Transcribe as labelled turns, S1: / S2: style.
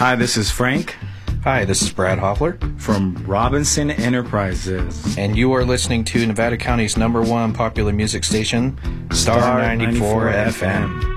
S1: Hi, this is Frank.
S2: Hi, this is Brad Hoffler
S1: from Robinson Enterprises.
S2: And you are listening to Nevada County's #1 popular music station, Star 94 FM.